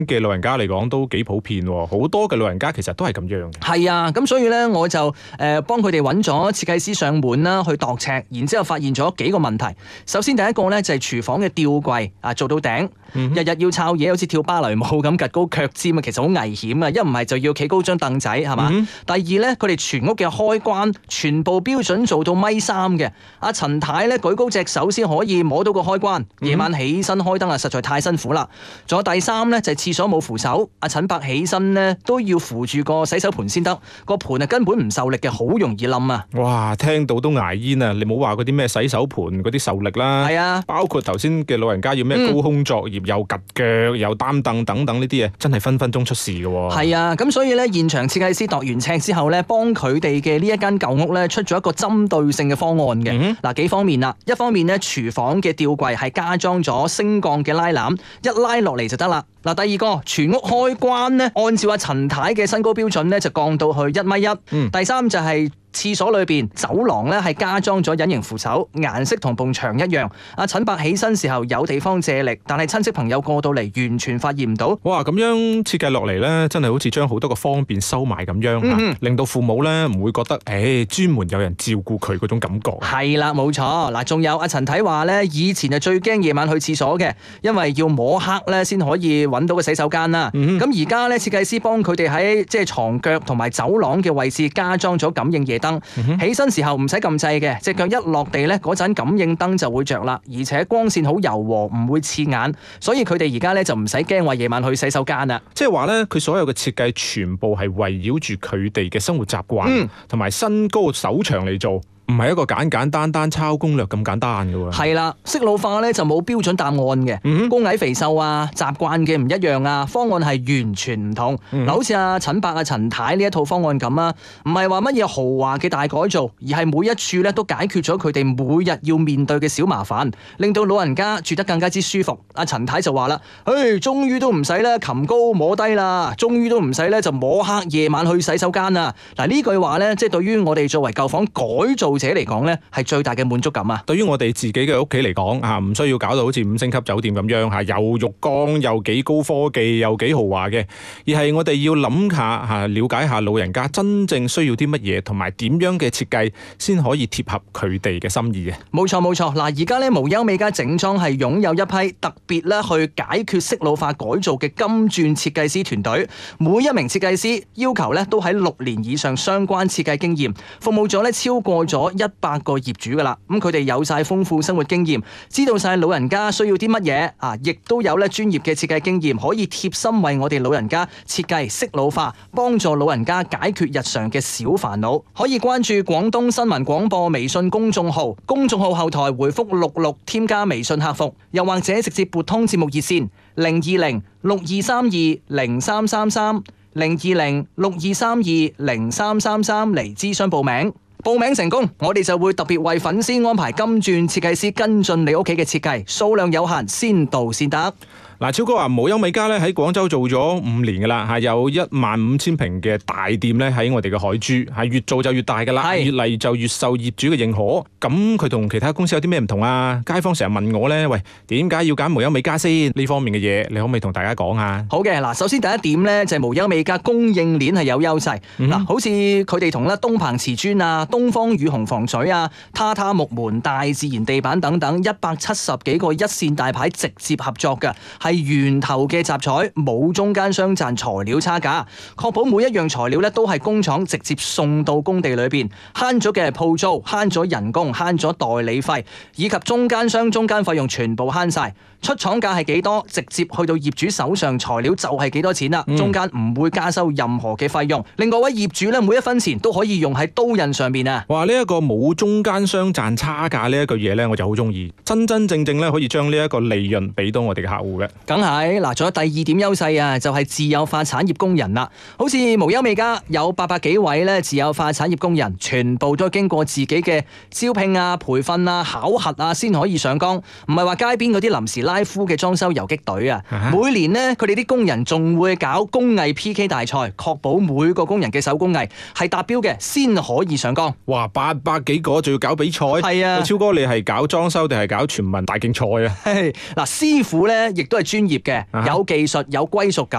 嘅老人家嚟講都幾普遍喎，好多嘅老人家其實都係咁樣嘅。 係啊，咁所以咧我就幫佢哋揾咗設計師上門啦，去度尺，然之後發現咗幾個問題。首先第一個咧就係廚房嘅吊櫃啊，做到頂，日日要抄嘢，好似跳芭蕾舞咁，趌高腳尖啊，其實好危險啊！一唔係就要企高張凳仔，係嘛？第二咧，佢哋全屋嘅開關全部標準做到1.3米嘅。阿陳太咧舉高隻手先可以摸到個開關，夜晚起身開燈啊，實在太辛苦啦。仲有第三咧就係廁所冇扶手，阿陳伯起身咧都要扶住個洗手盆先得，個盆啊根本唔受力嘅，好容易冧啊！ 哇，聽到都牙煙啊！你冇話嗰啲咩洗手盆嗰啲受力啦， 係啊， 包括頭先嘅老人家要咩高空作業，又趌腳又擔凳等等呢啲嘢，真係分分鐘出事嘅喎。 係啊，咁所以咧現場設計師度完尺之後咧，幫佢哋嘅呢一間舊屋咧出咗一個針對性嘅方案嘅。嗱，幾方面啦，一方面咧廚房嘅吊櫃係加裝咗升降嘅拉籃，一拉落嚟就得啦。嗱，第二個全屋開關咧，按照阿陳太嘅身高標準咧，就降到去1.1米。第三就係廁所裏邊走廊咧係加裝咗隱形扶手，顏色同埲牆一樣。阿陳伯起身時候有地方借力，但係親戚朋友過到嚟完全發現唔到。 哇，咁樣設計落嚟咧，真係好似將好多個方便收埋咁樣，令到父母咧唔會覺得專門有人照顧佢嗰種感覺。 係啦，冇錯。嗱，仲有阿陳太話咧，以前係最驚夜晚去廁所嘅，因為要摸黑咧先可以揾到個洗手間啦。咁而家咧設計師幫佢哋喺即係床腳同埋走廊嘅位置加裝咗感應夜燈，起身時候唔使撳掣嘅，隻腳一落地咧嗰陣感應燈就會着啦，而且光線好柔和，唔會刺眼，所以佢哋而家咧就唔使驚話夜晚去洗手間啦。 即係話咧，佢所有嘅設計全部係圍繞住佢哋嘅生活習慣同埋身高手長嚟做。唔係一個簡簡單單抄攻略咁簡單嘅喎。 係啦，適老化咧就冇標準答案嘅，高矮肥瘦啊，習慣嘅唔一樣啊，方案係完全唔同。嗱，好似阿陳伯阿陳太呢一套方案咁啊，唔係話乜嘢豪華嘅大改造，而係每一處咧都解決咗佢哋每日要面對嘅小麻煩，令到老人家住得更加之舒服。阿陳太就話啦，終於都唔使咧擒高摸低啦，終於都唔使咧就摸黑夜晚去洗手間啦。嗱，呢句話咧，即係對於我哋作為舊房改造者嚟講咧，係最大嘅滿足感啊！ 對於我哋自己嘅屋企嚟講啊，唔需要搞到好似5星級酒店咁樣嚇，又浴缸又幾高科技又幾豪華嘅，而係我哋要諗下嚇，了解下老人家真正需要啲乜嘢，同埋點樣嘅設計先可以貼合佢哋嘅心意嘅。 冇錯冇錯，嗱，而家咧無憂美家整裝係擁有一批特別咧去解決適老化改造嘅金鑽設計師團隊，每一名設計師要求咧都喺6年以上相關設計經驗，服務咗咧超過咗100個業主噶啦，咁佢哋有晒豐富生活經驗，知道晒老人家需要啲乜嘢啊，亦都有咧專業嘅設計經驗，可以貼心為我哋老人家設計適老化，幫助老人家解決日常嘅小煩惱。可以關注廣東新聞廣播微信公眾號，公眾號後台回覆66添加微信客服，又或者直接撥通節目熱線020-6232-0333 020-6232-0333嚟諮詢報名。報名成功，我哋就會特別為粉絲安排金鑽設計師跟進你屋企嘅設計，數量有限，先到先得。 嗱，超哥話無憂美家咧喺廣州做咗5年噶啦，係有15000平嘅大店咧喺我哋嘅海珠，係越做就越大噶啦，越嚟就越受業主嘅認可。咁佢同其他公司有啲咩唔同啊？街坊成日問我咧，喂，點解要揀無憂美家先？呢方面嘅嘢，你可唔可以同大家講下？ 好嘅，嗱，首先第一點咧就係無憂美家供應鏈係有優勢。嗱，好似佢哋同咧東鵬瓷磚啊、東方雨虹防水啊、榻榻木門、大自然地板等等170幾個一線大牌直接合作嘅，係源頭嘅集採，冇中間商賺材料差價，確保每一樣材料咧都係工廠直接送到工地裏邊，慳咗嘅係鋪租，慳咗人工，慳咗代理費，以及中間商中間費用全部慳晒。出廠價係幾多，直接去到業主手上，材料就係幾多錢啦，中間唔會加收任何嘅費用，令各位業主咧每一分錢都可以用喺刀刃上面啊！ 哇！呢一個冇中間商賺差價呢一句嘢咧，我就好中意，真真正正咧可以將呢一個利潤俾到我哋嘅客戶嘅。 梗係嗱，仲有第二點優勢啊，就係自有化產業工人啦。好似無憂美家有800幾位咧自有化產業工人，全部都經過自己嘅招聘啊、培訓啊、考核啊，先可以上崗，唔係話街邊嗰啲臨時拉夫嘅裝修游擊隊啊。每年呢，佢哋啲工人仲會搞工藝 PK 大賽，確保每個工人嘅手工藝係達標嘅，先可以上崗。 哇，800幾個仲要搞比賽？係啊，超哥你係搞裝修定係搞全民大競賽啊？ 嗱，師傅咧亦都係專業嘅，有技術有歸屬感。